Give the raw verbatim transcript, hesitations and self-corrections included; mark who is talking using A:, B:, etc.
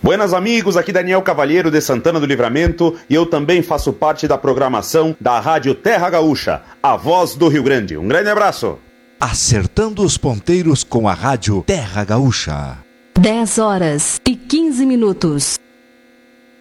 A: Buenas amigos, aqui Daniel Cavalheiro de Santana do Livramento e eu também faço parte da programação da Rádio Terra Gaúcha, a voz do Rio Grande. Um grande abraço.
B: Acertando os ponteiros com a Rádio Terra Gaúcha.
C: dez horas e quinze minutos.